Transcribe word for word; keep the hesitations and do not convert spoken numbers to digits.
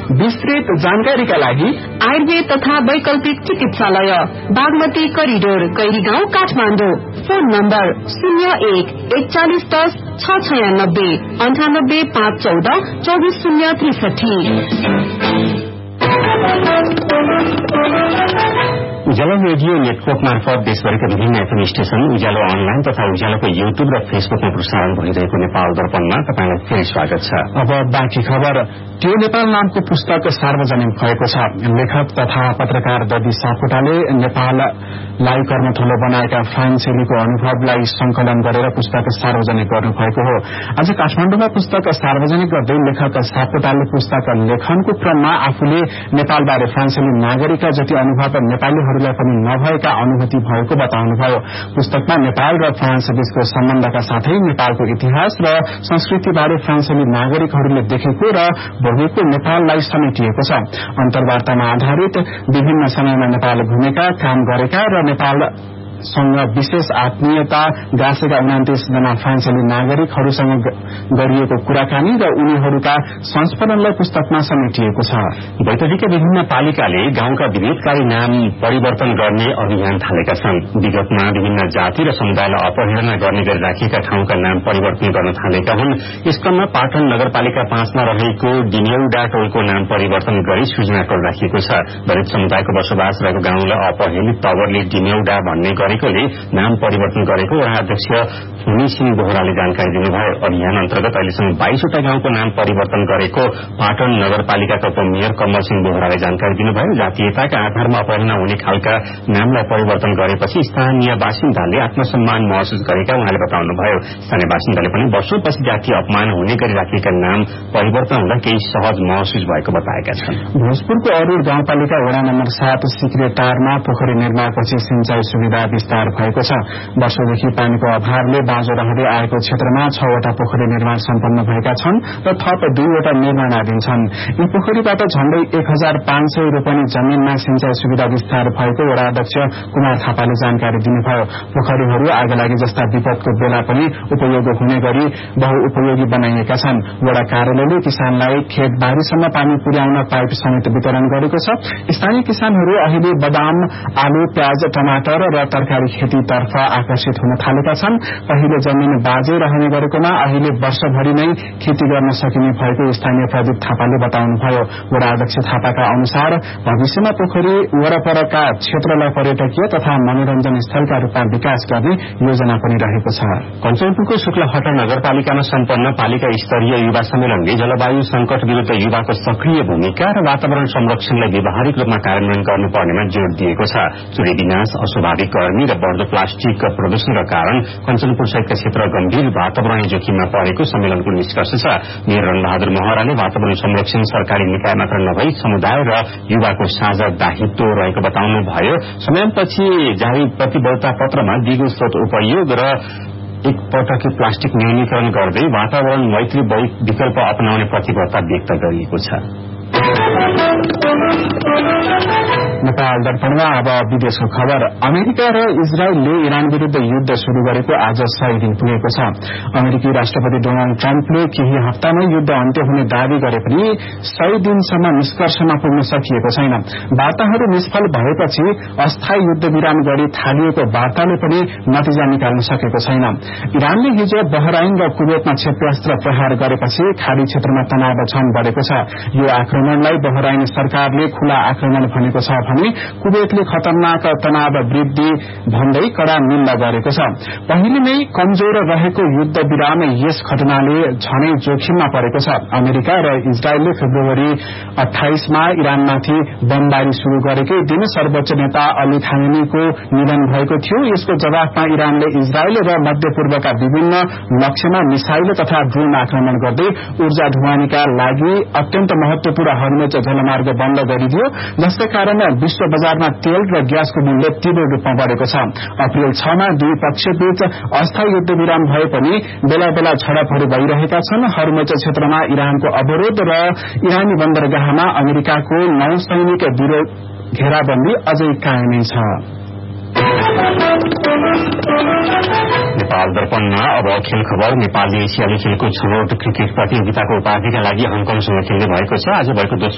विस्तृत जानकारीका लागि आयुर्वेद तथा वैकल्पिक चिकित्सालय Bagmati corridor कैरीगाउँ Kathmandu. Phone number शून्य एक एकचालिस दस छ छयानब्बे अन्ठानब्बे पाँच चौध चौबिस शून्य त्रिसठी। उज्यालो रेडियो नेटवर्क मार्फत देशभरिका विभिन्न एफएम स्टेशन, उज्यालो अनलाइन तथा उज्यालोको युट्युब र फेसबुकमा प्रसारण भइरहेको नेपाल दर्पणमा तपाईलाई फेरि स्वागत छ। अब बाँकी खबर। त्यो नेपाल नामको पुस्तक सार्वजनिक भएको छ। लेखक तथा पत्रकार ददी सापकोटाले नेपाललाई कर्मथलो बनाएका फ्रान्स शैलीको अनुभवलाई संकलन गरेर पुस्तक सार्वजनिक गर्नुभएको हो। आज काठमाडौँमा पुस्तक सार्वजनिक गर्दै लेखक सापकोटाले पुस्तक लेखनको क्रममा आफूले नेपालबारे फ्रान्सेली नागरिकका जति अनुभव नेपालीहरूलाई पनि नभएका अनुभूति भएको बताउनुभयो। पुस्तकमा नेपाल र फ्रान्स बीचको सम्बन्धका साथै नेपालको इतिहास र संस्कृतिबारे फ्रान्सेली नागरिकहरूले देखेको र भोगेको नेपाललाई समेटिएको छ। अन्तर्वार्तामा आधारित विभिन्न समयमा नेपाल घुमेका, काम गरेका र नेपाल सँग विशेष आत्मीयता गाँसेका उनातिस जना फ्रान्सेली नागरिकहरूसँग गरिएको कुराकानी र उनीहरूका संस्मरणलाई पुस्तकमा समेटिएको छ। बैतडीका विभिन्न पालिकाले गाउँका विभेदकारी नाम परिवर्तन गर्ने अभियान थालेका छन्। विगतमा विभिन्न जाति र समुदायलाई अपहेलना गर्ने गरी राखिएका ठाउँका नाम परिवर्तन गर्न थालेका हुन्। यस क्रममा पाटन नगरपालिका पाँचमा रहेको डिनेउडा टोलको नाम परिवर्तन गरी सृजना टोल राखिएको छ। दलित समुदायको बसोबास रहेको गाउँलाई अपहेलित तवरले डिनेउडा भन्ने गरेकोले नाम परिवर्तन गरेको वडा अध्यक्ष हुनी सिंह बोहराले जानकारी दिनुभयो। अभियान अन्तर्गत अहिलेसम्म बाइसवटा गाउँको नाम परिवर्तन गरेको पाटन नगरपालिकाका उपमेयर कमल सिंह बोहराले जानकारी दिनुभयो। जातीयताका आधारमा अपहेलना हुने खालका नामलाई परिवर्तन गरेपछि स्थानीय बासिन्दाले आत्मसम्मान महसुस गरेका उहाँले बताउनुभयो। स्थानीय बासिन्दाले पनि वर्षौंपछि जातीय अपमान हुने गरी राखिएका नाम परिवर्तन हुँदा केही सहज महसुस भएको बताएका छन्। भोजपुरको अरूर गाउँपालिका वडा नम्बर सात सिक्रेटारमा पोखरी निर्माणपछि सिंचाई सुविधा विस्तार भएको छ। वर्षौंदेखि पानीको अभावले बाँझो रहँदै आएको क्षेत्रमा छवटा पोखरी निर्माण सम्पन्न भएका छन् र थप दुईवटा निर्माणाधीन छन्। यी पोखरीबाट झण्डै एक हजार पाँच सय रोपनी जमीनमा सिंचाई सुविधा विस्तार भएको वडा अध्यक्ष कुमार थापाले जानकारी दिनुभयो। पोखरीहरू आगलागी जस्ता विपदको बेला पनि उपयोग हुने गरी बहुउपयोगी बनाइएका छन्। वडा कार्यालयले किसानलाई खेतबारीसम्म पानी पुर्याउन पाइप समेत वितरण गरेको छ। स्थानीय किसानहरू अहिले बदाम, आलु, प्याज, टमाटर र तरकारी खेतीतर्फ आकर्षित हुन थालेका छन्। पहिले जमीन बाजे रहने गरेकोमा अहिले वर्षभरि नै खेती गर्न सकिने भएको स्थानीय प्रदीप थापाले बताउनुभयो। वडा अध्यक्ष थापाका अनुसार भविष्यमा पोखरी वरपरका क्षेत्रलाई पर्यटकीय तथा मनोरञ्जन स्थलका रूपमा विकास गर्ने योजना पनि रहेको छ। कञ्चनपुरको शुक्लाखटा नगरपालिकामा सम्पन्न पालिका स्तरीय युवा सम्मेलनले जलवायु संकट विरूद्ध युवाको सक्रिय भूमिका र वातावरण संरक्षणलाई व्यावहारिक रूपमा कार्यान्वयन गर्नुपर्नेमा जोड़ दिएको छ। चुरी विनाश, अस्वाभाविक गर्मी र बढ़दो प्लास्टिक प्रदूषणका कारण कञ्चनपुर सहितका क्षेत्र गम्भीर वातावरणीय जोखिममा परेको सम्मेलनको निष्कर्ष छ। मेयर रणबहादुर महराले वातावरण संरक्षण सरकारी निकाय मात्र नभई समुदाय र युवाको साझा दायित्व रहेको बताउनुभयो। समयपछि जारी प्रतिबद्धता पत्रमा दिगो स्रोत उपयोग र एक पटकी प्लास्टिक न्यूनीकरण गर्दै वातावरण मैत्री विकल्प अपनाउने प्रतिबद्धता व्यक्त गरिएको छ। नेपाल दर्पणमा अब विदेशको खबर। अमेरिका र इजरायलले इरान विरूद्ध युद्ध शुरू गरेको आज सय दिन पुगेको छ। अमेरिकी राष्ट्रपति डोनाल्ड ट्रम्पले केही हप्तामै युद्ध अन्त्य हुने दावी गरे पनि सय दिनसम्म निष्कर्षमा पुग्न सकिएको छैन। वार्ताहरू निष्फल भएपछि अस्थायी युद्ध विराम गरी थालिएको वार्ताले पनि नतिजा निकाल्न सकेको छैन। इरानले हिजो बहराइन र कुवेतमा क्षेप्यास्त्र प्रहार गरेपछि खाडी क्षेत्रमा तनाव झन बढेको छ। यो आक्रमणलाई बहराइन सरकारले खुला आक्रमण भनेको छ भने कुवेतले खतरनाक तनाव वृद्धि भन्दै कड़ा निन्दा गरेको छ। पहिले नै कमजोर रहेको युद्ध विराम यस घटनाले झनै जोखिममा परेको छ। अमेरिका र इजरायलले फेब्रुअरी अठाइसमा इरानमाथि बमबारी शुरू गरेकै दिन सर्वोच्च नेता अली खामेनीको निधन भएको थियो। यसको जवाफमा इरानले इजरायल र मध्य पूर्वका विभिन्न लक्ष्यमा मिसाइल तथा ड्रोन आक्रमण गर्दै ऊर्जा ढुवानीका लागि अत्यन्त महत्वपूर्ण हर्मुज जलमार्ग बन्द गरिदियो, जसका कारण विश्व बजारमा तेल र ग्यासको मूल्य तीव्र रूपमा बढ़ेको छ। अप्रेल छमा दुई पक्षबीच अस्थायी युद्ध विराम भए पनि बेला बेला झडपहरू भइरहेका छन्। हर्मुज क्षेत्रमा इरानको अवरोध र इरानी बन्दरगाहमा अमेरिकाको नौ सैनिक घेराबन्दी अझै कायमै छ। नेपाल दर्पणमा अब खेल खबर। नेपालले एसियाली खेलको छनौट क्रिकेट प्रतियोगिताको उपाधिका लागि हङकङसँग खेल्ने भएको छ। आज भएको